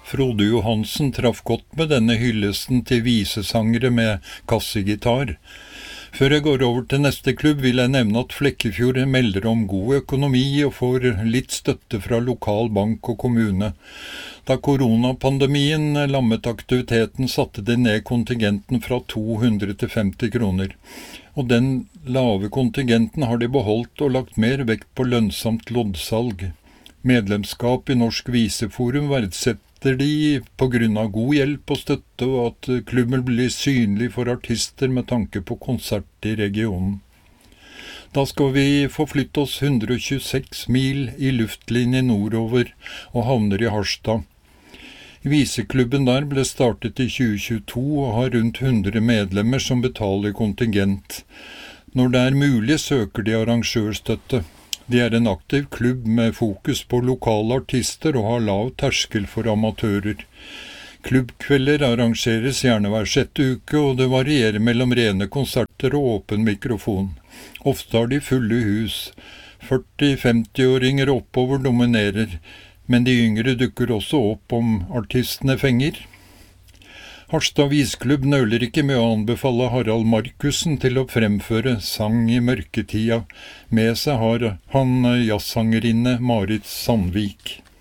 Frode Johansen traff godt med denne hyllesten til visesangere med kassegitar. Før jeg går over til neste klubb, vil jeg nevne at Flekkefjord melder om god økonomi og får litt støtte fra lokal bank og kommune. Da koronapandemien lammet aktiviteten, satte de ned kontingenten fra 200 til 50 kroner. Og den lave kontingenten har de beholdt og lagt mer vekt på lønnsomt loddsalg. Medlemskap i Norsk Viseforum verdsetter de på grunn av god hjelp og støtte, og at klubben blir synlig for artister med tanke på konsert i regionen. Da skal vi forflytte oss 126 mil i luftlinje nordover og havner i Harstad. Viseklubben der ble startet i 2022 og har rundt 100 medlemmer som betaler kontingent. Når det er mulig, søker de arrangørstøtte. De er en aktiv klubb med fokus på lokale artister og har lav terskel for amatører. Klubbkvelder arrangeres gjerne hver 6. uke, og det varierer mellom rene konserter og åpen mikrofon. Ofte har de fulle hus. 40-50-åringer oppover dominerer, men de yngre dukker også opp om artistene fenger. Harstad Visklubb nøler ikke med å anbefale Harald Markussen til å fremføre Sang i mørketida. Med seg har han jazzsangerinne Marit Sandvik.